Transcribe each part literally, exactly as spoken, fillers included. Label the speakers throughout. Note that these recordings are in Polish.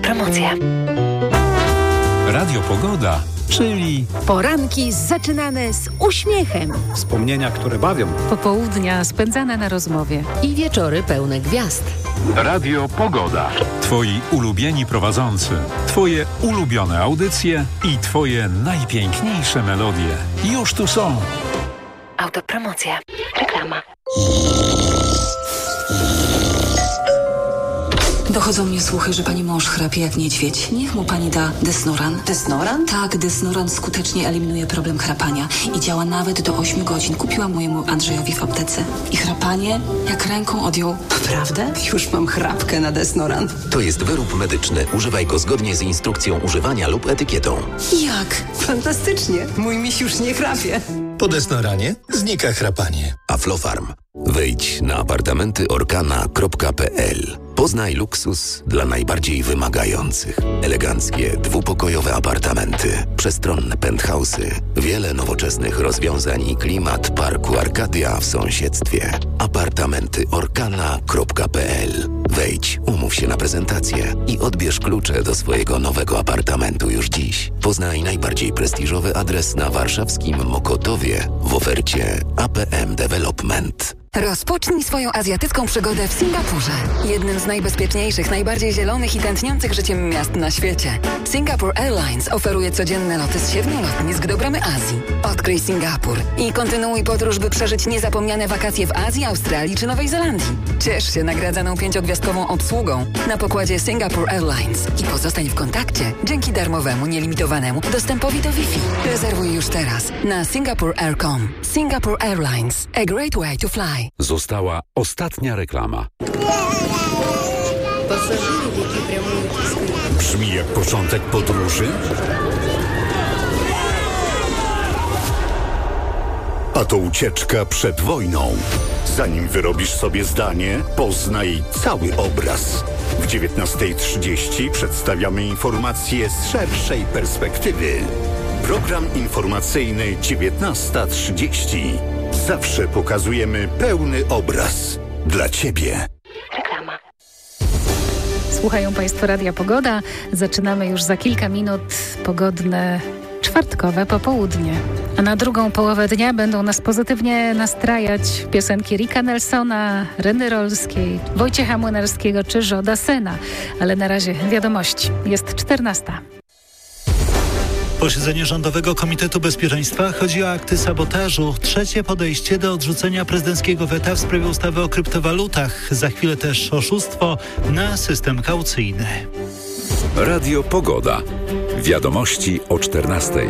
Speaker 1: Autopromocja.
Speaker 2: Radio Pogoda, czyli
Speaker 1: poranki zaczynane z uśmiechem.
Speaker 3: Wspomnienia, które bawią.
Speaker 4: Popołudnia spędzane na rozmowie.
Speaker 5: I wieczory pełne gwiazd.
Speaker 2: Radio Pogoda. Twoi ulubieni prowadzący, twoje ulubione audycje i twoje najpiękniejsze melodie. Już tu są.
Speaker 1: Autopromocja. Reklama.
Speaker 6: Dochodzą mnie słuchy, że pani mąż chrapie jak niedźwiedź. Niech mu pani da Desnoran.
Speaker 5: Desnoran?
Speaker 6: Tak, Desnoran skutecznie eliminuje problem chrapania i działa nawet do ośmiu godzin. Kupiłam mojemu Andrzejowi w aptece. I chrapanie jak ręką odjął.
Speaker 5: Naprawdę? Już mam chrapkę na Desnoran.
Speaker 7: To jest wyrób medyczny. Używaj go zgodnie z instrukcją używania lub etykietą.
Speaker 5: Jak? Fantastycznie. Mój miś już nie chrapie.
Speaker 8: Po Desnoranie znika chrapanie.
Speaker 7: Aflofarm. Wejdź na apartamenty orkana kropka p l. Poznaj luksus dla najbardziej wymagających. Eleganckie, dwupokojowe apartamenty, przestronne penthouse'y, wiele nowoczesnych rozwiązań i klimat parku Arkadia w sąsiedztwie. apartamenty orkana kropka p l. Wejdź, umów się na prezentację i odbierz klucze do swojego nowego apartamentu już dziś. Poznaj najbardziej prestiżowy adres na warszawskim Mokotowie w ofercie A P M Development.
Speaker 9: Rozpocznij swoją azjatycką przygodę w Singapurze, jednym z najbezpieczniejszych, najbardziej zielonych i tętniących życiem miast na świecie. Singapore Airlines oferuje codzienne loty z siedmiu lotnisk do bramy Azji. Odkryj Singapur i kontynuuj podróż, by przeżyć niezapomniane wakacje w Azji, Australii czy Nowej Zelandii. Ciesz się nagradzaną pięciogwiazdkową obsługą na pokładzie Singapore Airlines i pozostań w kontakcie dzięki darmowemu, nielimitowanemu dostępowi do Wi-Fi. Rezerwuj już teraz na singapore air kropka com. Singapore Airlines. A great way to fly.
Speaker 2: Została ostatnia reklama. Brzmi jak początek podróży?
Speaker 10: A to ucieczka przed wojną. Zanim wyrobisz sobie zdanie, poznaj cały obraz. W dziewiętnasta trzydzieści przedstawiamy informacje z szerszej perspektywy. Program informacyjny dziewiętnasta trzydzieści. Zawsze pokazujemy pełny obraz. Dla Ciebie.
Speaker 1: Reklama.
Speaker 4: Słuchają Państwo Radia Pogoda. Zaczynamy już za kilka minut pogodne czwartkowe popołudnie. A na drugą połowę dnia będą nas pozytywnie nastrajać piosenki Ricka Nelsona, Reny Rolskiej, Wojciecha Młynarskiego czy Joe Sena. Ale na razie wiadomości. Jest czternasta.
Speaker 11: Posiedzenie Rządowego Komitetu Bezpieczeństwa. Chodzi o akty sabotażu. Trzecie podejście do odrzucenia prezydenckiego weta w sprawie ustawy o kryptowalutach. Za chwilę też oszustwo na system kaucyjny.
Speaker 2: Radio Pogoda. Wiadomości o czternastej.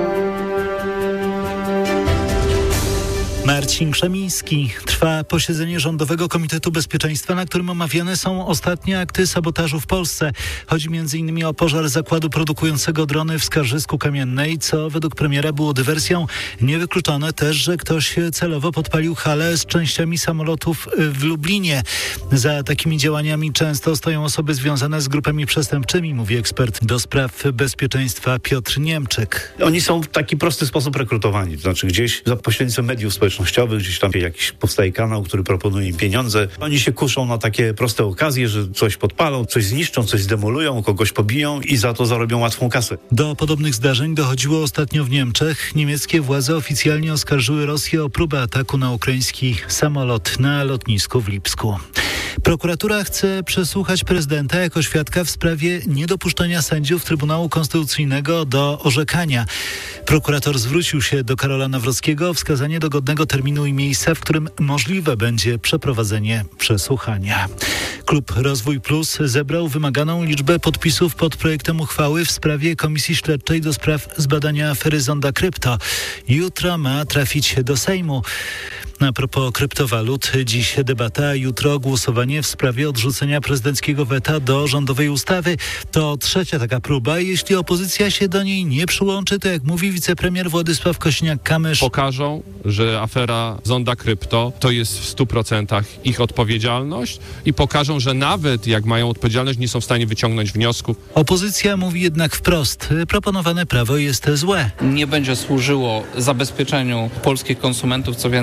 Speaker 11: Marcin Krzemiński. Trwa posiedzenie Rządowego Komitetu Bezpieczeństwa, na którym omawiane są ostatnie akty sabotażu w Polsce. Chodzi między innymi o pożar zakładu produkującego drony w Skarżysku Kamiennej, co według premiera było dywersją. Niewykluczone też, że ktoś celowo podpalił halę z częściami samolotów w Lublinie. Za takimi działaniami często stoją osoby związane z grupami przestępczymi, mówi ekspert do spraw bezpieczeństwa Piotr Niemczyk.
Speaker 3: Oni są w taki prosty sposób rekrutowani, to znaczy gdzieś za pośrednictwem mediów społecznościowych, gdzieś tam jakiś powstaje kanał, który proponuje im pieniądze. Oni się kuszą na takie proste okazje, że coś podpalą, coś zniszczą, coś zdemolują, kogoś pobiją i za to zarobią łatwą kasę.
Speaker 11: Do podobnych zdarzeń dochodziło ostatnio w Niemczech. Niemieckie władze oficjalnie oskarżyły Rosję o próbę ataku na ukraiński samolot na lotnisku w Lipsku. Prokuratura chce przesłuchać prezydenta jako świadka w sprawie niedopuszczenia sędziów Trybunału Konstytucyjnego do orzekania. Prokurator zwrócił się do Karola Nawrockiego o wskazanie dogodnego terminu i miejsca, w którym możliwe będzie przeprowadzenie przesłuchania. Klub Rozwój Plus zebrał wymaganą liczbę podpisów pod projektem uchwały w sprawie Komisji Śledczej do spraw zbadania afery Zonda Krypto. Jutro ma trafić do Sejmu. A propos kryptowalut, dziś debata, a jutro głosowanie w sprawie odrzucenia prezydenckiego weta do rządowej ustawy. To trzecia taka próba. Jeśli opozycja się do niej nie przyłączy, to jak mówi wicepremier Władysław Kosiniak-Kamysz,
Speaker 12: pokażą, że afera Zonda Krypto to jest w stu procentach ich odpowiedzialność i pokażą, że nawet jak mają odpowiedzialność, nie są w stanie wyciągnąć wniosków.
Speaker 11: Opozycja mówi jednak wprost, proponowane prawo jest złe.
Speaker 13: Nie będzie służyło zabezpieczeniu polskich konsumentów, co więcej,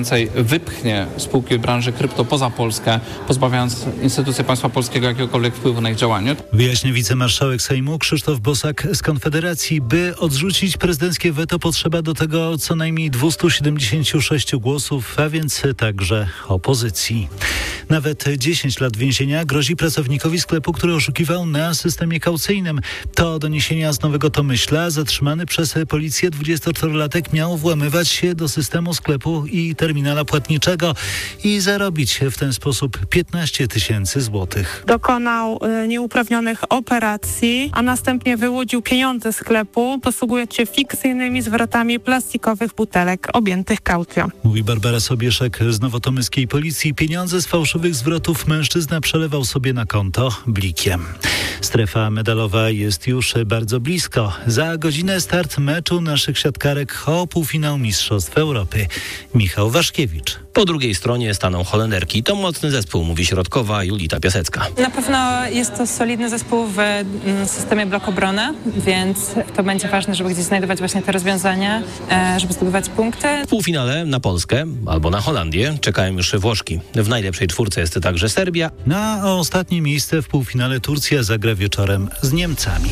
Speaker 13: wypchnie spółki branży krypto poza Polskę, pozbawiając instytucje państwa polskiego jakiegokolwiek wpływu na ich działanie.
Speaker 11: Wyjaśnia wicemarszałek Sejmu Krzysztof Bosak z Konfederacji. By odrzucić prezydenckie weto, potrzeba do tego co najmniej dwieście siedemdziesiąt sześć głosów, a więc także opozycji. Nawet dziesięć lat więzienia grozi pracownikowi sklepu, który oszukiwał na systemie kaucyjnym. To doniesienia z Nowego Tomyśla. Zatrzymany przez policję dwudziestoczterolatek miał włamywać się do systemu sklepu i terminala płatniczego i zarobić w ten sposób piętnaście tysięcy złotych.
Speaker 14: Dokonał y, nieuprawnionych operacji, a następnie wyłudził pieniądze sklepu, posługując się fikcyjnymi zwrotami plastikowych butelek objętych kaucją.
Speaker 11: Mówi Barbara Sobieszek z nowotomyskiej policji. Pieniądze z fałszywych zwrotów mężczyzna przelewał sobie na konto blikiem. Strefa medalowa jest już bardzo blisko. Za godzinę start meczu naszych siatkarek o półfinał Mistrzostw Europy. Michał Waszkiewicz.
Speaker 15: Po drugiej stronie staną Holenderki. To mocny zespół, mówi środkowa Julita Piasecka.
Speaker 16: Na pewno jest to solidny zespół w systemie blok obrony, więc to będzie ważne, żeby gdzieś znajdować właśnie te rozwiązania, żeby zdobywać punkty.
Speaker 15: W półfinale na Polskę albo na Holandię czekają już Włoszki. W najlepszej czwórce jest także Serbia.
Speaker 11: Na ostatnie miejsce w półfinale Turcja zagra wieczorem z Niemcami.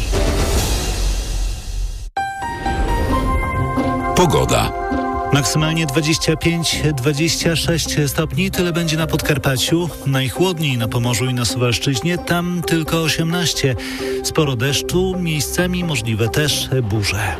Speaker 2: Pogoda.
Speaker 11: Maksymalnie dwadzieścia pięć do dwudziestu sześciu stopni, tyle będzie na Podkarpaciu. Najchłodniej na Pomorzu i na Suwalszczyźnie, tam tylko osiemnaście. Sporo deszczu, miejscami możliwe też burze.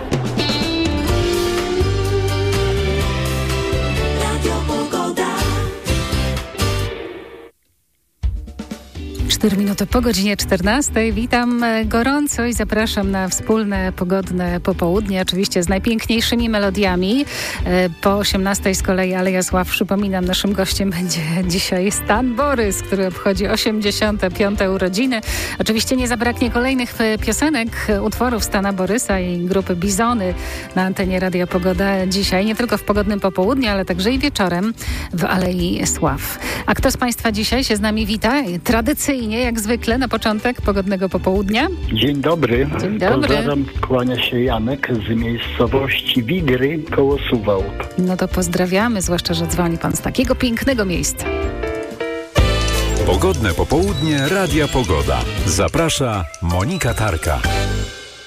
Speaker 4: cztery minuty po godzinie czternastej. Witam gorąco i zapraszam na wspólne pogodne popołudnie, oczywiście z najpiękniejszymi melodiami. Po osiemnastej z kolei Aleja Sław, przypominam, naszym gościem będzie dzisiaj Stan Borys, który obchodzi osiemdziesiąte piąte urodziny. Oczywiście nie zabraknie kolejnych piosenek, utworów Stana Borysa i grupy Bizony na antenie Radia Pogoda dzisiaj, nie tylko w pogodnym popołudniu, ale także i wieczorem w Alei Sław. A kto z Państwa dzisiaj się z nami wita? Tradycyjnie, jak zwykle, na początek pogodnego popołudnia.
Speaker 17: Dzień dobry.
Speaker 4: Dzień dobry.
Speaker 17: Pozdrawiam, kłania się Janek z miejscowości Wigry koło Suwałk.
Speaker 4: No to pozdrawiamy, zwłaszcza, że dzwoni pan z takiego pięknego miejsca.
Speaker 2: Pogodne popołudnie Radia Pogoda. Zaprasza Monika Tarka.